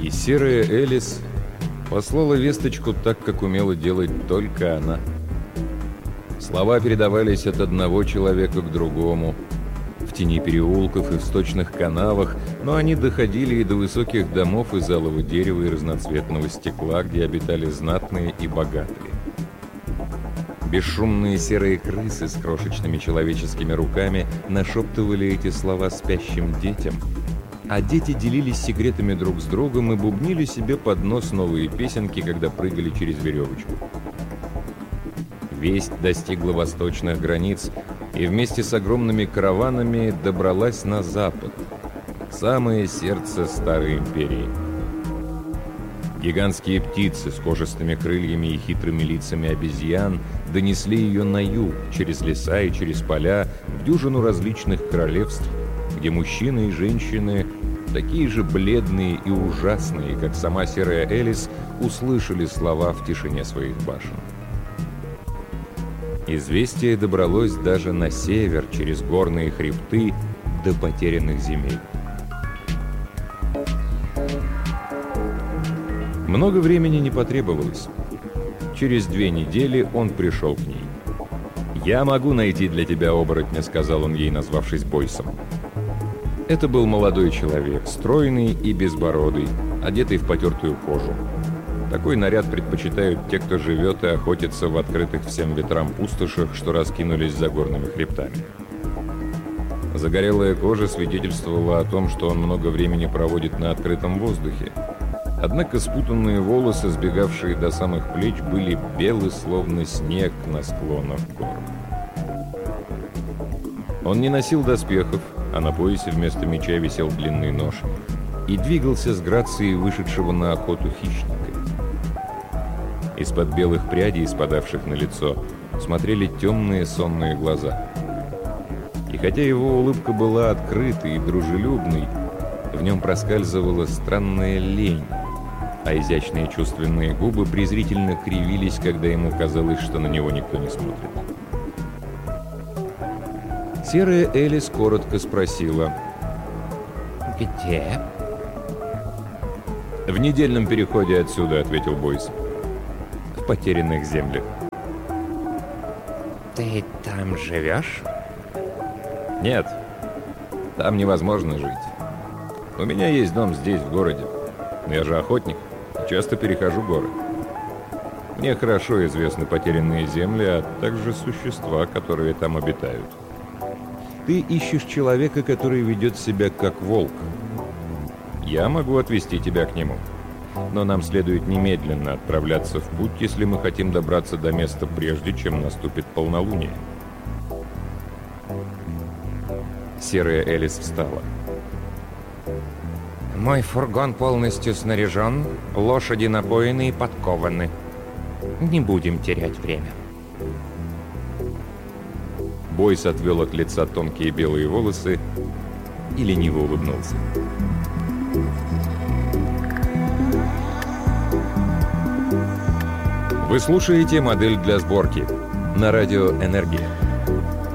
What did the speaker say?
И серая Элис послала весточку так, как умела делать только она. Слова передавались от одного человека к другому, в тени переулков и в сточных канавах, но они доходили и до высоких домов из алого дерева и разноцветного стекла, где обитали знатные и богатые. Бесшумные серые крысы с крошечными человеческими руками нашептывали эти слова спящим детям, а дети делились секретами друг с другом и бубнили себе под нос новые песенки, когда прыгали через веревочку. Весть достигла восточных границ и вместе с огромными караванами добралась на запад, в самое сердце Старой Империи. Гигантские птицы с кожистыми крыльями и хитрыми лицами обезьян донесли ее на юг, через леса и через поля, в дюжину различных королевств, где мужчины и женщины, такие же бледные и ужасные, как сама серая Элис, услышали слова в тишине своих башен. Известие добралось даже на север, через горные хребты, до потерянных земель. Много времени не потребовалось. Через 2 недели он пришел к ней. «Я могу найти для тебя оборотня», — сказал он ей, назвавшись Бойсом. Это был молодой человек, стройный и безбородый, одетый в потертую кожу. Такой наряд предпочитают те, кто живет и охотится в открытых всем ветрам пустошах, что раскинулись за горными хребтами. Загорелая кожа свидетельствовала о том, что он много времени проводит на открытом воздухе. Однако спутанные волосы, сбегавшие до самых плеч, были белы, словно снег на склонах гор. Он не носил доспехов, а на поясе вместо меча висел длинный нож, и двигался с грацией вышедшего на охоту хищника. Из-под белых прядей, спадавших на лицо, смотрели темные сонные глаза. И хотя его улыбка была открытой и дружелюбной, в нем проскальзывала странная лень, а изящные чувственные губы презрительно кривились, когда ему казалось, что на него никто не смотрит. Серая Элис коротко спросила: «Где?» «В недельном переходе отсюда», — ответил Бойс. «В потерянных землях». «Ты там живешь?» «Нет, там невозможно жить. У меня есть дом здесь, в городе. Но я же охотник, часто перехожу горы. Мне хорошо известны потерянные земли, а также существа, которые там обитают. Ты ищешь человека, который ведет себя как волк. Я могу отвезти тебя к нему. Но нам следует немедленно отправляться в путь, если мы хотим добраться до места прежде, чем наступит полнолуние». Серая Элис встала. «Мой фургон полностью снаряжен, лошади напоены и подкованы. Не будем терять время». Бойс отвел от лица тонкие белые волосы и лениво улыбнулся. Вы слушаете «Модель для сборки» на радио «Энергия».